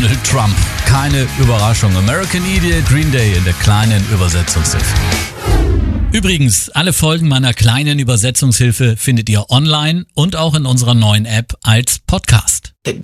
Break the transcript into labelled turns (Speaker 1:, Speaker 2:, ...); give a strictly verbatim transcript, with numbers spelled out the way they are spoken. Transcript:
Speaker 1: Donald Trump. Keine Überraschung. American Idiot, Green Day in der kleinen Übersetzungshilfe. Übrigens, alle Folgen meiner kleinen Übersetzungshilfe findet ihr online und auch in unserer neuen App als Podcast.